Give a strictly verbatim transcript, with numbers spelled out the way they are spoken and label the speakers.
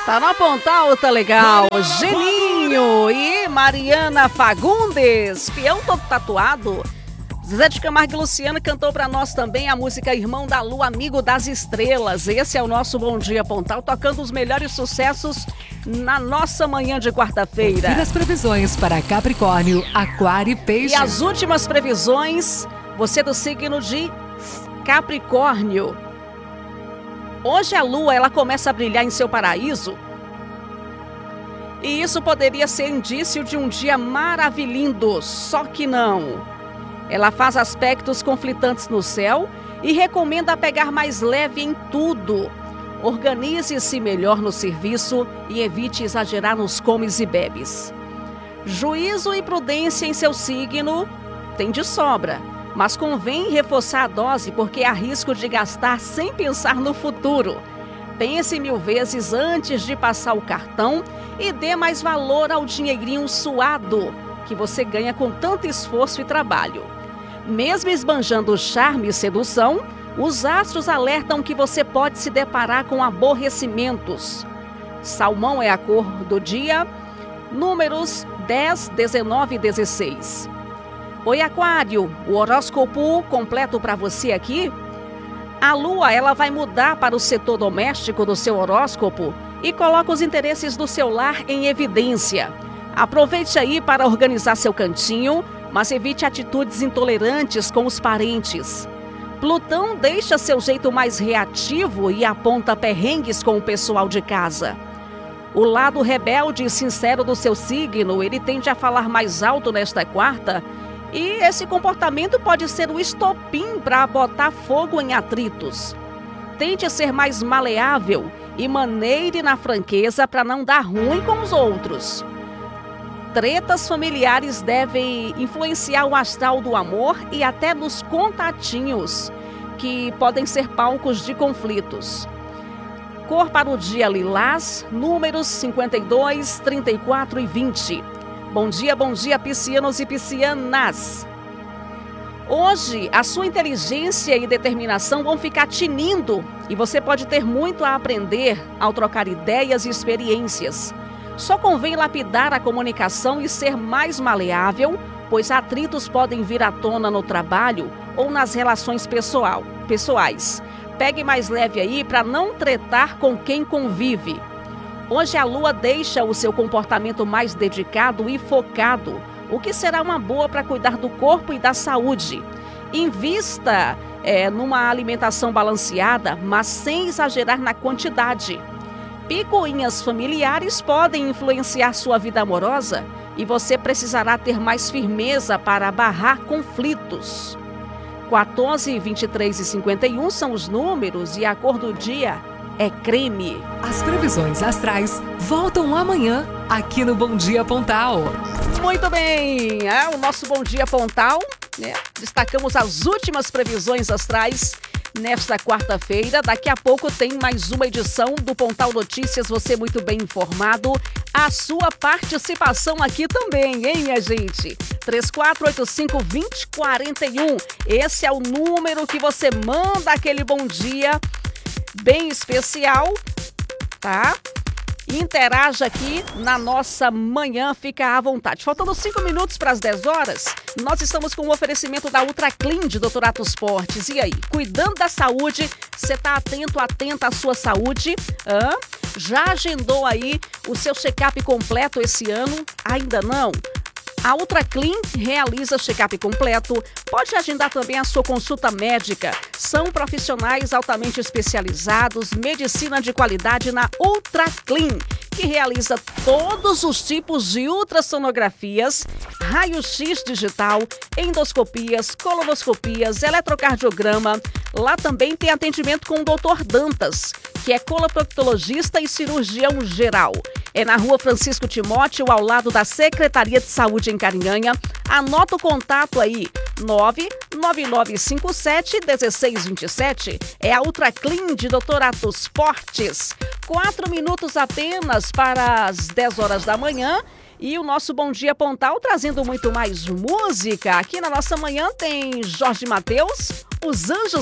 Speaker 1: Tá no Pontal, tá legal. Geninho e Mariana Fagundes, peão todo tatuado. Zezé de Camargo e Luciano cantou pra nós também a música Irmão da Lua, Amigo das Estrelas. Esse é o nosso Bom Dia Pontal, tocando os melhores sucessos na nossa manhã de quarta-feira.
Speaker 2: E as previsões para Capricórnio, Aquário e Peixes.
Speaker 1: E as últimas previsões, você do signo de Capricórnio. Hoje a lua ela começa a brilhar em seu paraíso. E isso poderia ser indício de um dia maravilhoso, só que não. Ela faz aspectos conflitantes no céu e recomenda pegar mais leve em tudo. Organize-se melhor no serviço e evite exagerar nos comes e bebes. Juízo e prudência em seu signo tem de sobra, mas convém reforçar a dose porque há risco de gastar sem pensar no futuro. Pense mil vezes antes de passar o cartão e dê mais valor ao dinheirinho suado que você ganha com tanto esforço e trabalho. Mesmo esbanjando charme e sedução, os astros alertam que você pode se deparar com aborrecimentos. Salmão é a cor do dia, números dez, dezenove e dezesseis. Oi, Aquário, o horóscopo completo para você aqui. A lua ela vai mudar para o setor doméstico do seu horóscopo e coloca os interesses do seu lar em evidência. Aproveite aí para organizar seu cantinho, mas evite atitudes intolerantes com os parentes. Plutão deixa seu jeito mais reativo e aponta perrengues com o pessoal de casa. O lado rebelde e sincero do seu signo, ele tende a falar mais alto nesta quarta, e esse comportamento pode ser o estopim para botar fogo em atritos. Tente ser mais maleável e maneire na franqueza para não dar ruim com os outros. Tretas familiares devem influenciar o astral do amor e até nos contatinhos, que podem ser palcos de conflitos. Cor para o dia lilás, números cinquenta e dois, trinta e quatro e vinte. Bom dia, bom dia, piscianos e piscianas. Hoje, a sua inteligência e determinação vão ficar tinindo e você pode ter muito a aprender ao trocar ideias e experiências. Só convém lapidar a comunicação e ser mais maleável, pois atritos podem vir à tona no trabalho ou nas relações pessoal, pessoais. Pegue mais leve aí para não tretar com quem convive. Hoje a lua deixa o seu comportamento mais dedicado e focado, o que será uma boa para cuidar do corpo e da saúde. Invista é, numa alimentação balanceada, mas sem exagerar na quantidade. Picuinhas familiares podem influenciar sua vida amorosa e você precisará ter mais firmeza para barrar conflitos. quatorze, vinte e três e cinquenta e um são os números e a cor do dia é creme.
Speaker 2: As previsões astrais voltam amanhã aqui no Bom Dia Pontal.
Speaker 1: Muito bem, é o nosso Bom Dia Pontal, né? Destacamos as últimas previsões astrais nesta quarta-feira. Daqui a pouco tem mais uma edição do Pontal Notícias, você muito bem informado. A sua participação aqui também, hein, minha gente? três quatro oito cinco, dois zero quatro um. Esse é o número que você manda aquele bom dia bem especial, tá? Interaja aqui na nossa manhã, fica à vontade. Faltando cinco minutos para as dez horas, nós estamos com o oferecimento da Ultra Clean de doutor Atos Fortes. E aí, cuidando da saúde, você está atento, atenta à sua saúde? Hã? Já agendou aí o seu check-up completo esse ano? Ainda não? A Ultra Clean realiza check-up completo, pode agendar também a sua consulta médica. São profissionais altamente especializados, medicina de qualidade na Ultra Clean, que realiza todos os tipos de ultrassonografias, raio-x digital, endoscopias, colonoscopias, eletrocardiograma. Lá também tem atendimento com o doutor Dantas, que é coloproctologista e cirurgião geral. É na rua Francisco Timóteo, ao lado da Secretaria de Saúde em Carinhanha. Anota o contato aí, nove nove nove cinco sete um seis dois sete. É a Ultra Clean de doutor Atos Fortes. Quatro minutos apenas para as dez horas da manhã. E o nosso Bom Dia Pontal trazendo muito mais música. Aqui na nossa manhã tem Jorge Mateus, Os Anjos